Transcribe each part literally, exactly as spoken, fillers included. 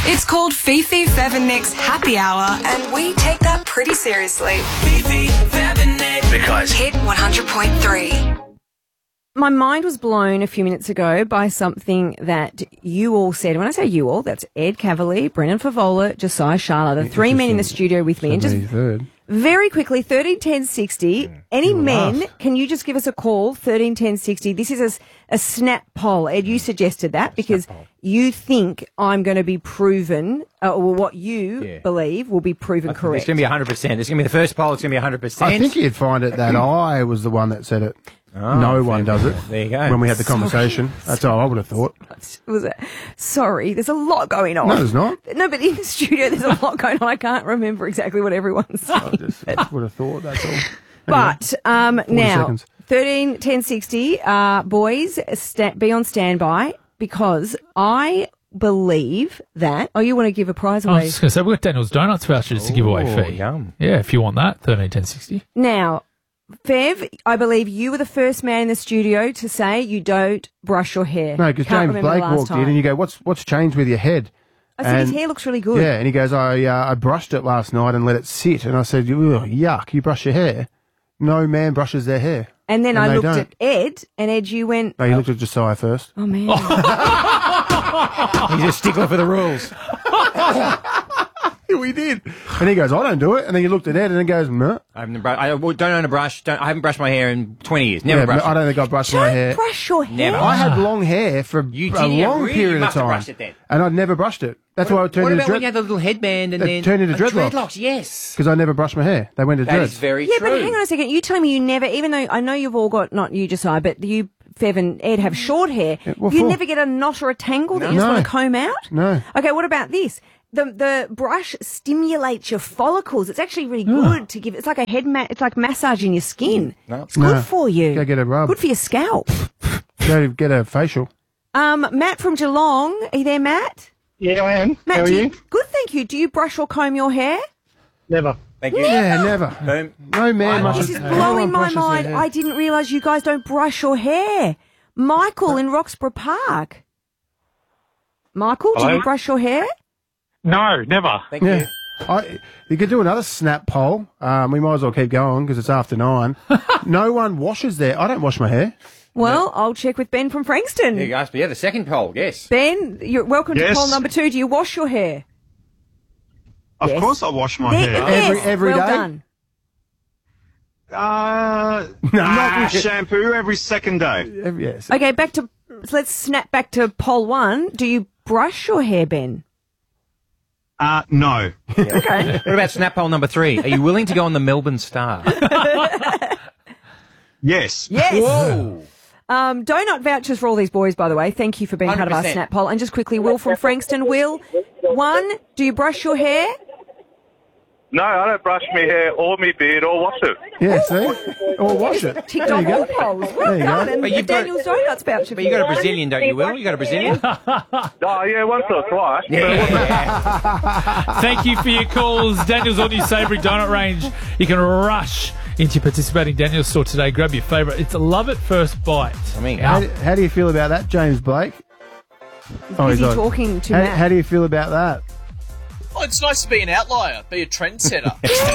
It's called Fifi, Fev and Nick's Happy Hour, and we take that pretty seriously. Fifi, Fev and Nick. Because Hit one hundred point three. My mind was blown a few minutes ago by something that you all said. When I say you all, that's Ed Cavalier, Brendan Favola, Josiah Sharla, the three men in the studio with me. And just very quickly, thirteen ten sixty. Any men, can you just give us a call, thirteen ten sixty? This is a, a snap poll. Ed, you suggested that because you think I'm going to be proven, uh, or what you Yeah. believe will be proven correct. It's going to be one hundred percent. It's going to be the first poll. It's going to be one hundred percent. I think you'd find it that I was the one that said it. Oh, no one does it. There you go. When we had the conversation. That's all I would have thought. Was it? Sorry, there's a lot going on. No, there's not. No, but in the studio, there's a lot going on. I can't remember exactly what everyone's saying. I just, I just would have thought, that's all. But um, now, seconds. thirteen ten sixty, uh, boys, sta- be on standby because I believe that. Oh, you want to give a prize I was away? just going to say, we've got Daniel's Donuts vouchers to give away, Oh, Fee. yum. Yeah, if you want that, thirteen ten sixty. Now, Fev, I believe you were the first man in the studio to say you don't brush your hair. No, because Can't James remember the Blake last walked time. in and you go, what's what's changed with your head? I said his and- hair looks really good. Yeah, and he goes, I uh, I brushed it last night and let it sit. And I said, "Ugh, yuck, you brush your hair? No man brushes their hair. And then And I they looked don't. at Ed, and Ed, you went, No, you looked at Josiah first. oh, man. He's a stickler for the rules. We did. And he goes, I don't do it. And then you looked at Ed and he goes, no. I haven't br- I don't own a brush. Don't, I haven't brushed my hair in twenty years. Never Yeah, brushed I it. don't think I brushed my Don't hair. brush your hair. Never. I had long hair for You a did, yeah, long really? period You of must have time. brushed it then. And I'd never brushed it. That's why I turned What into about when you dread had the little headband and It then... turned into Oh, dreadlocks. dreadlocks, yes. because I never brushed my hair. They went to That dreads. is very Yeah, true. but hang on a second. You telling me you never, even though I know you've all got, not you, Josiah, but you, Fev and Ed, have short hair, what you for? never get a knot or a tangle that you just No. want to comb out? No. Okay, what about this? The the brush stimulates your follicles. It's actually really good to give. It's like a head mat. It's like massaging your skin. No. It's good No. for you. Go get a rub. Good for your scalp. Go to get a facial. Um, Matt from Geelong. Are you there, Matt? Yeah, I am. Matt, How are do you? Good, thank you. Do you brush or comb your hair? Never. Thank you. Yeah, never. Boom. No man I- brushes This is no blowing one my brushes their mind. hair. I didn't realise you guys don't brush your hair. Michael in Roxburgh Park. Michael, do Hello? you brush your hair? No, never. Thank Yeah. you. I, you could do another snap poll. Um, we might as well keep going because it's after nine. No one washes their... I don't wash my hair. Well, I'll check with Ben from Frankston. There you go. Yeah, the second poll, yes. Ben, you're welcome Yes. to poll number two. Do you wash your hair? Of Yes. course I wash my There- hair. Every- yes, every well day? done. Uh, No, ah, not shampoo every second day. Every, yes. Okay, back to... So let's snap back to poll one. Do you brush your hair, Ben? Uh, no. Okay. What about snap poll number three? Are you willing to go on the Melbourne Star? Yes. Yes. Whoa. Um, donut vouchers for all these boys, by the way. Thank you for being part of our one hundred percent. snap poll. And just quickly, Will from Frankston. Will, one, do you brush your hair? No, I don't brush my hair or my beard or wash it. Yeah, see? Or wash it. Ticked There off you all go. polls. Well There you done. go. And But you've got- Daniel's Donuts voucher. But you got a Brazilian, don't you, Will? You got a Brazilian? Oh, yeah, once or twice. Thank you for your calls. Daniel's all new Savoury Donut range. You can rush into your participating Daniel's store today. Grab your favourite. It's a love at first bite. I mean, How do, how do you feel about that, James Blake? Oh, Busy he's on. talking to How, Matt. how do you feel about that? Oh, it's nice to be an outlier, be a trendsetter.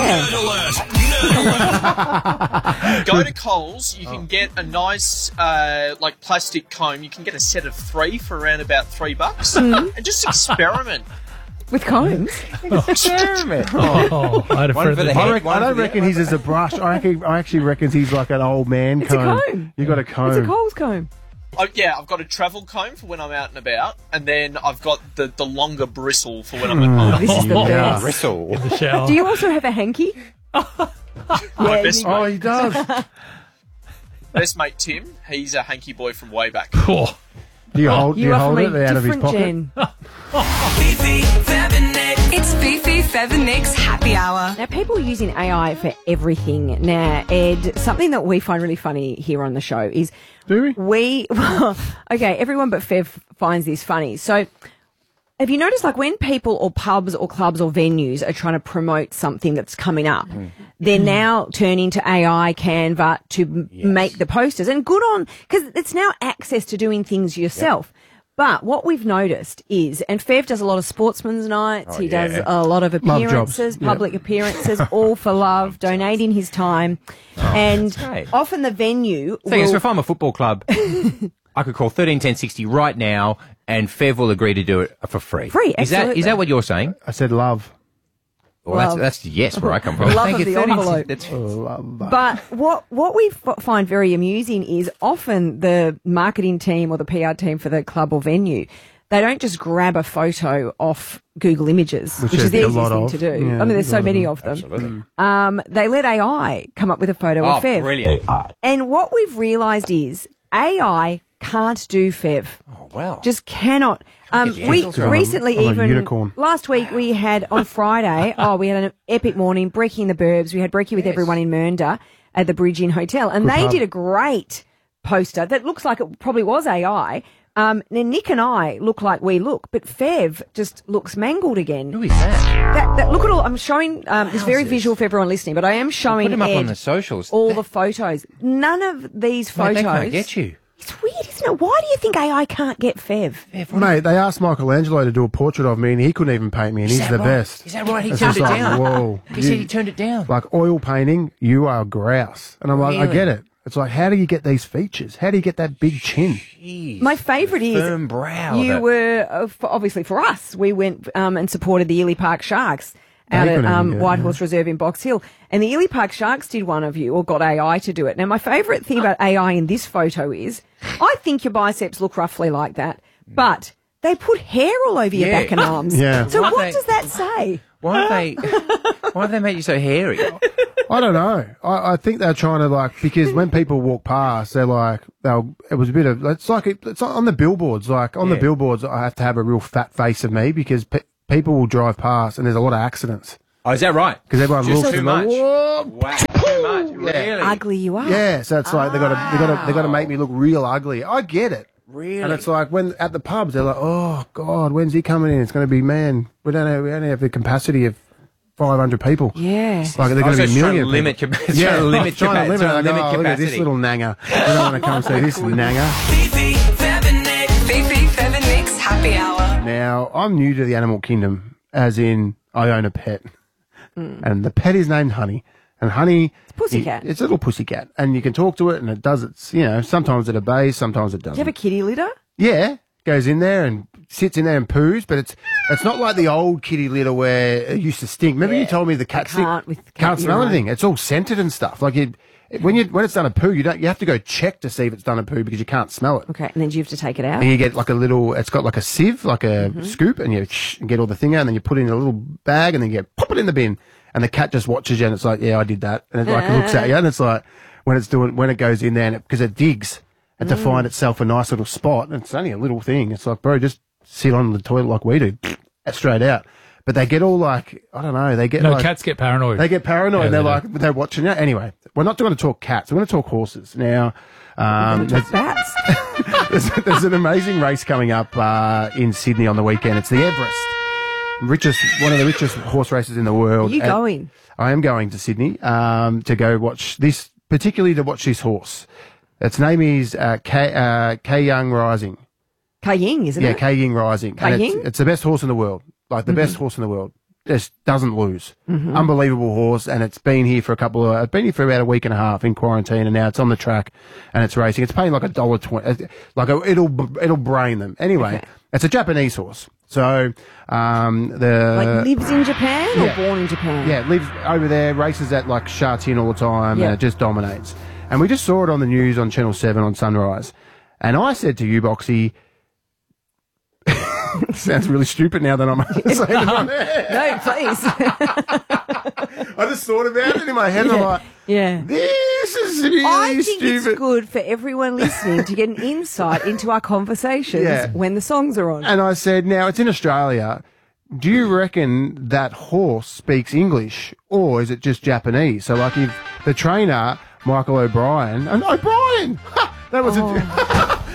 Go to Coles, you can get a nice, uh, like, plastic comb. You can get a set of three for around about three bucks. And just experiment. With combs? experiment. Oh, I had a One friend for the that- I, head, reckon, one I don't for the- reckon he's as a brush. I, reckon, I actually reckon he's like an old man It's a comb. comb. You got a comb. It's a Coles comb. Oh, yeah, I've got a travel comb for when I'm out and about, and then I've got the, the longer bristle for when I'm at home. This is the best. Bristle. the shower. Do you also have a hanky? My best Oh, mate, he does. best mate Tim, he's a hanky boy from way back. Oh, Do you hold, do You you are hold from it a out of his different pocket? gen. Fifi, Fev and Nick. It's Fifi, Fev and Nick's Happy Hour. Now, people are using A I for everything. Now, Ed, something that we find really funny here on the show is Do we? we, well, okay, everyone but Fev finds this funny. So, have you noticed, like, when people or pubs or clubs or venues are trying to promote something that's coming up, they're now turning to A I, Canva to m make the posters. And good on, because it's now access to doing things yourself. But what we've noticed is, and Fev does a lot of sportsman's nights, Oh, he yeah. does a lot of Love appearances, jobs. public appearances, all for love, donating his time. and great. often the venue Thing is, will... if I'm a football club, I could call thirteen ten sixty right now, and Fev will agree to do it for free. Free, Is that absolutely. is that what you're saying? I said love. Well, Love. that's that's yes, where I come from. Love Thank of you, the thirteen envelope. That's, Love. But what what we f- find very amusing is often the marketing team or the P R team for the club or venue, they don't just grab a photo off Google Images, which, Which is the there's a easiest lot thing of. to do. Yeah, I mean, there's so a lot many of of them. Um, they let A I come up with a photo oh, of Fev. brilliant! And what we've realised is A I can't do Fev. Oh, wow. Just cannot. Um, Get your we hands on recently I'm a even unicorn. last week we had on Friday. oh, we had an epic morning, brekkie in the burbs. We had brekkie with everyone in Mernda at the Bridge Inn Hotel, and Good they pub. did a great poster that looks like it probably was A I. Um, now Nick and I look like we look, but Fev just looks mangled again. Who is that? That, that look at all. I'm showing um, this very Wowzers. visual for everyone listening, but I am showing Put him up Ed on the socials. all the photos. None of these Mate, photos. they can't get you. It's weird, isn't it? Why do you think A I can't get Fev? Mate, they asked Michelangelo to do a portrait of me, and he couldn't even paint me, and Is he's that the right? best. Is that right? He It's turned just it like, down. Whoa. He You- said he turned it down. Like oil painting, you are grouse. And I'm like, I Really? get it. It's like, how do you get these features? How do you get that big chin? Jeez. My favourite is Firm brow. you that- were uh, for, obviously for us. We went um, and supported the Ely Park Sharks out They at couldn't um, even get it, Whitehorse Reserve in Box Hill, and the Ely Park Sharks did one of you or got A I to do it. Now, my favourite thing about A I in this photo is I think your biceps look roughly like that, but they put hair all over your Yeah. back and arms. Yeah. So Why what they- does that say? Why have they? Why have they made you so hairy? I don't know. I, I think they're trying to like, because when people walk past, they're like, they'll, it was a bit of, it's like, it's on the billboards. Like on the Yeah. billboards, I have to have a real fat face of me because pe- people will drive past and there's a lot of accidents. Oh, is that right? Because everyone Just looks too and they're much. like, "Whoa." Wow, too much. Really? Ugly you are. Yeah, so it's like they got to they got to they got to make me look real ugly. I get it. Really? And it's like when at the pubs they're like, "Oh God, when's he coming in? It's going to be man. We don't have we only have the capacity of five hundred people. Yeah. Like they're Oh, going so to it's be a trying million. to limit people. capa- it's trying to limit trying to capa- limit. trying to I go, limit "Oh, look at this capacity." little nanger. I don't want to come and see this nanger. Fifi, Fev and Nick. Fifi, Fev and Nick's Happy Hour. Now I'm new to the animal kingdom, as in I own a pet, and the pet is named Honey. And Honey, it's pussycat. It's a little pussycat, and you can talk to it, and it does its. You know, sometimes it obeys, sometimes it doesn't. Do you have a kitty litter? Yeah, goes in there and sits in there and poos, but it's it's not like the old kitty litter where it used to stink. Remember you told me the cat stink- can't with cat can't smell urine. anything. It's all scented and stuff. Like you, when you when it's done a poo, you don't you have to go check to see if it's done a poo because you can't smell it. Okay, and then do you have to take it out? And you get like a little, it's got like a sieve, like a Mm-hmm. scoop, and you sh- and get all the thing out, and then you put it in a little bag, and then you pop it in the bin, and the cat just watches you, and it's like, yeah, I did that, and it like it looks at you, and it's like when it's doing when it goes in there, and because it, it digs and to Mm. find itself a nice little spot, and it's only a little thing. It's like, bro, just sit on the toilet like we do, straight out. But they get all like, I don't know, they get No, like, cats get paranoid. they get paranoid, Yeah, and they're they like, they're watching you. Anyway, we're not going to talk cats. We're going to talk horses now. Um, there's- Bats. there's, there's an amazing race coming up uh, in Sydney on the weekend. It's the Everest, richest, one of the richest horse races in the world. Are you And going? I am going to Sydney um, to go watch this, particularly to watch this horse. Its name is uh, K, uh, K Young Rising. Kaying, isn't Yeah, it? K Ying Rising. And it's, Kaying? it's the best horse in the world, like the best horse in the world. Just doesn't lose. Unbelievable horse, and it's been here for a couple of. It's been here for about a week and a half in quarantine, and now it's on the track and it's racing. It's paying like a dollar twenty. Like a, it'll it'll brain them. Anyway, Okay. it's a Japanese horse, so um, the Like lives in Japan yeah. or born in Japan? yeah, lives over there, races at like Sha Tin all the time, Yeah. and it just dominates. And we just saw it on the news on Channel seven on Sunrise. And I said to you, Boxy, sounds really stupid now that I'm saying it on air. No, please. I just thought about it in my head, and I'm like, yeah. this is really I think stupid. it's good for everyone listening to get an insight into our conversations Yeah. when the songs are on. And I said, now it's in Australia. Do you reckon that horse speaks English, or is it just Japanese? So, like, if the trainer, Michael O'Brien, and O'Brien, ha, that was a,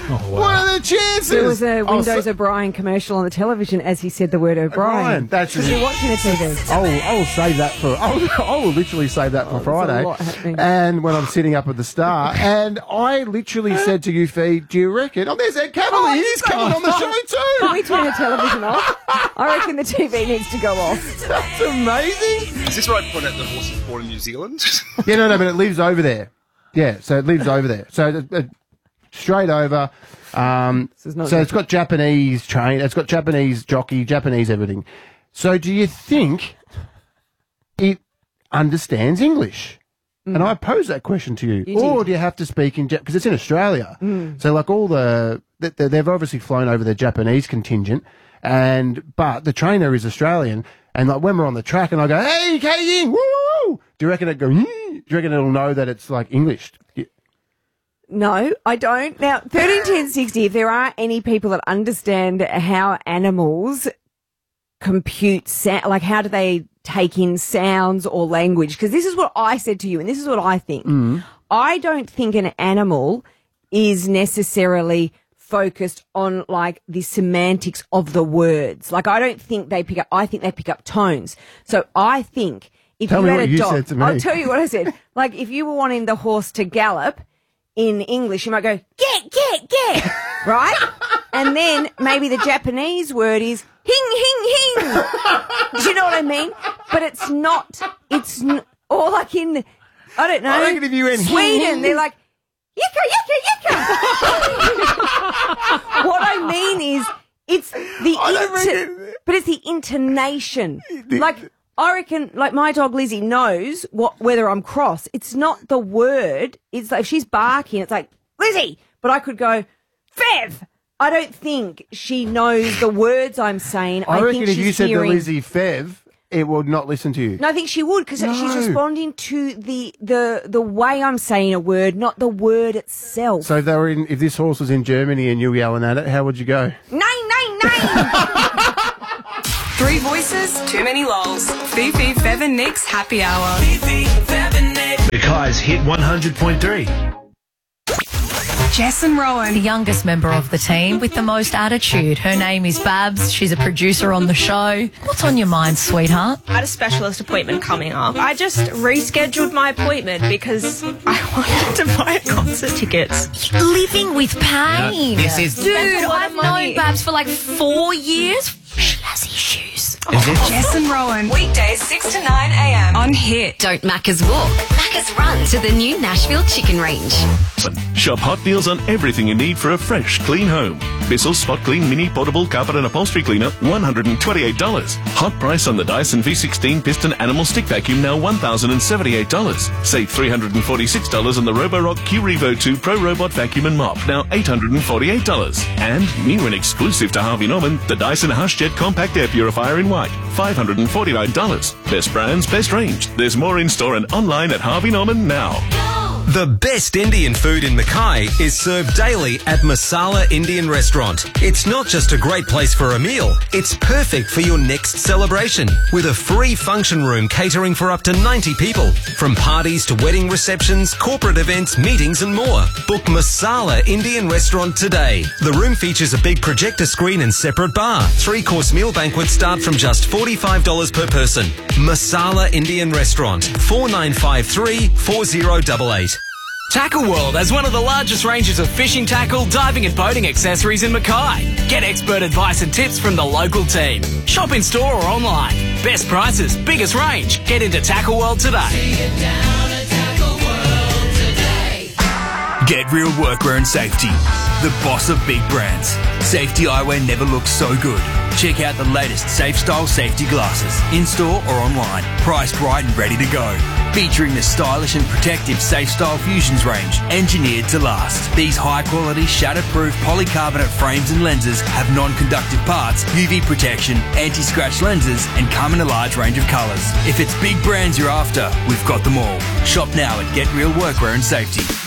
Oh, wow. What are the chances? There was a Oh, Windows so- O'Brien commercial on the television as he said the word O'Brien. O'Brien, that's because you're watching the T V. I will, I will save that for. I will, I will literally save that for Oh, there's a Friday. lot happening. And when I'm sitting up at the Star, and I literally said to you, Fee, do you reckon? Oh, there's Ed Cavalier. He's coming on the show Can too. we turn the television off? I reckon the T V needs to go off. That's amazing. Is this where I point out the horse was born in New Zealand? Yeah, no, no, but it lives over there. Yeah, so it lives over there. So uh, uh, straight over. Um, is not so it's got Japanese train. It's got Japanese jockey, Japanese everything. So do you think it understands English? And I pose that question to you. You or did. do you have to speak in, because it's in Australia. So like all the, they- they've obviously flown over the Japanese contingent, and, but the trainer is Australian. And like when we're on the track and I go, hey, Kay Ying, woo, woo, woo," do you reckon it go, "Hmm?" do you reckon it'll know that it's like English? Yeah. No, I don't. Now, thirteen ten sixty, if there are any people that understand how animals compute sound, like how do they take in sounds or language? Because this is what I said to you, and this is what I think. I don't think an animal is necessarily focused on like the semantics of the words. Like I don't think they pick up, I think they pick up tones. So I think if Tell you me had what a you dog, said to me. I'll tell you what I said. Like if you were wanting the horse to gallop in English, you might go, get, get, get, right? And then maybe the Japanese word is hing, hing, hing. Do you know what I mean? But it's not, it's, n- or like in, I don't know, I reckon if you went hing, Sweden, hing. they're like, yicka, yicka, yicka. What I mean is, it's the, I don't inter- reckon- but it's the intonation. Like, I reckon, like my dog Lizzie knows what whether I'm cross. It's not the word. It's like if she's barking, it's like Lizzie. But I could go, Fev. I don't think she knows the words I'm saying. I, I, reckon think if she's you said hearing. to Lizzie Fev, it would not listen to you. No, I think she would because she's No. responding to the, the the way I'm saying a word, not the word itself. So if they were in, if this horse was in Germany and you were yelling at it, how would you go? Nine, nine, nine. Three voices, too many lols. Fifi, Fev and Nick's happy hour. Fifi, Fev and Nick. Mackay's Hit one hundred point three. Jess and Rowan. The youngest member of the team with the most attitude. Her name is Babs. She's a producer on the show. What's on your mind, sweetheart? I had a specialist appointment coming up. I just rescheduled my appointment because I wanted to buy concert tickets. Living with pain. No, this is- Dude, That's a lot I've of money. known Babs for like four years. She has issues. Jess and Rowan. Weekdays six to nine a.m. on Hit. Don't Macca's walk, Macca's run to the new Nashville Chicken Range. Shop hot deals on everything you need for a fresh, clean home. Bissell Spot Clean Mini Portable Carpet and Upholstery Cleaner, one hundred twenty-eight dollars. Hot price on the Dyson V sixteen Piston Animal Stick Vacuum, now one thousand seventy-eight dollars. Save three hundred forty-six dollars on the Roborock Q Revo two Pro Robot Vacuum and Mop, now eight hundred forty-eight dollars. And new and exclusive to Harvey Norman, the Dyson HushJet Compact Air Purifier in white, five hundred forty-nine dollars. Best brands, best range. There's more in store and online at Harvey Norman now. The best Indian food in Mackay is served daily at Masala Indian Restaurant. It's not just a great place for a meal, it's perfect for your next celebration. With a free function room catering for up to ninety people. From parties to wedding receptions, corporate events, meetings and more. Book Masala Indian Restaurant today. The room features a big projector screen and separate bar. Three-course meal banquets start from just forty-five dollars per person. Masala Indian Restaurant, four nine five three, four zero eight eight. Tackle World has one of the largest ranges of fishing tackle, diving and boating accessories in Mackay. Get expert advice and tips from the local team. Shop in store or online. Best prices, biggest range. Get into Tackle World today. Get Real Workwear and Safety, the boss of big brands. Safety eyewear never looks so good. Check out the latest Safe Style safety glasses, in-store or online, priced right and ready to go. Featuring the stylish and protective Safe Style Fusions range, engineered to last. These high-quality, shatterproof polycarbonate frames and lenses have non-conductive parts, U V protection, anti-scratch lenses, and come in a large range of colours. If it's big brands you're after, we've got them all. Shop now at Get Real Workwear and Safety.